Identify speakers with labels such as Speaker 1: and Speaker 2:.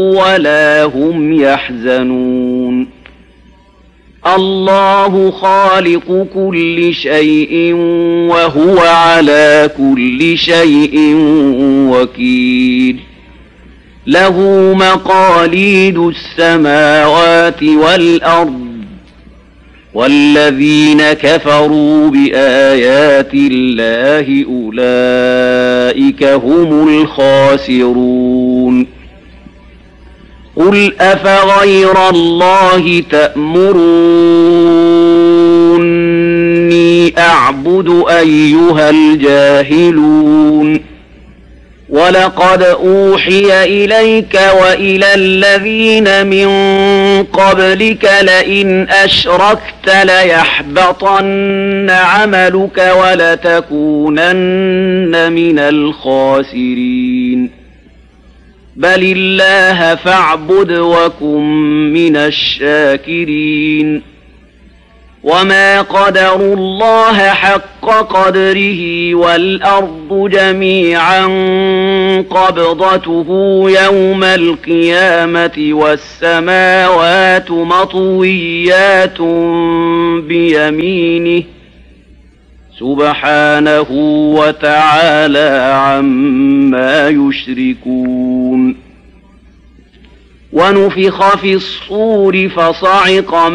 Speaker 1: ولا هم يحزنون الله خالق كل شيء وهو على كل شيء وكيل له مقاليد السماوات والأرض والذين كفروا بآيات الله أولئك هم الخاسرون قل أفغير الله تأمروني أعبد أيها الجاهلون ولقد أوحي إليك وإلى الذين من قبلك لئن أشركت ليحبطن عملك ولتكونن من الخاسرين بل الله فاعبد وكن من الشاكرين وما قدروا الله حق قدره والأرض جميعا قبضته يوم القيامة والسماوات مطويات بيمينه سبحانه وتعالى عما يشركون ونفخ في الصور فصعق